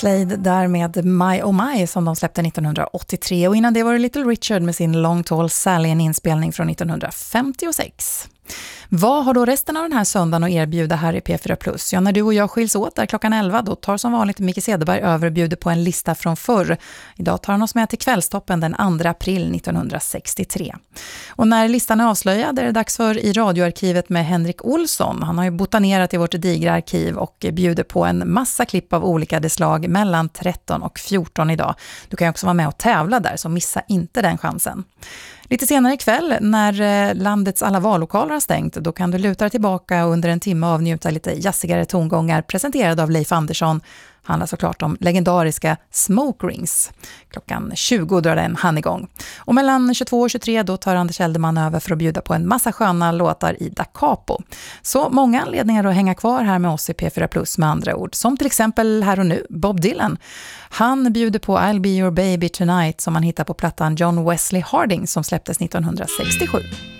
Slade där med My Oh My som de släppte 1983 och innan det var det Little Richard med sin Long Tall Sally, en inspelning från 1956. Vad har då resten av den här söndagen att erbjuda här i P4+? Ja, när du och jag skiljs åt där klockan 11, då tar som vanligt Micke Cederberg över och bjuder på en lista från förr. Idag tar han oss med till kvällstoppen den 2 april 1963. Och när listan är avslöjad är det dags för I radioarkivet med Henrik Olsson. Han har ju botanerat i vårt digra arkiv och bjuder på en massa klipp av olika slag mellan 13 och 14 idag. Du kan ju också vara med och tävla där, så missa inte den chansen. Lite senare ikväll när landets alla vallokaler har stängt, då kan du luta dig tillbaka och under en timme avnjuta lite jassigare tongångar presenterade av Leif Andersson. Handlar såklart om legendariska Smoke Rings. Klockan 20 drar han igång. Och mellan 22 och 23 då tar Anders Elderman över för att bjuda på en massa sköna låtar i Da Capo. Så många anledningar att hänga kvar här med oss i P4+ med andra ord. Som till exempel här och nu Bob Dylan. Han bjuder på I'll Be Your Baby Tonight som man hittar på plattan John Wesley Harding som släpptes 1967.